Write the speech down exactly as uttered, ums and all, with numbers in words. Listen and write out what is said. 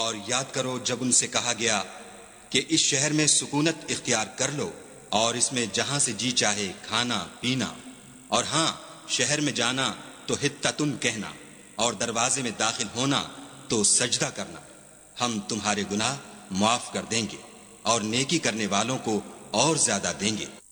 और याद करो जब उनसे कहा गया कि इस शहर में सुकूनत इख्तियार कर लो और इसमें जहां से जी चाहे खाना पीना, और हां, शहर में जाना तो हित्ततुन कहना और दरवाजे में दाखिल होना तो सजदा करना। हम तुम्हारे गुनाह माफ कर देंगे और नेकी करने वालों को और ज्यादा देंगे।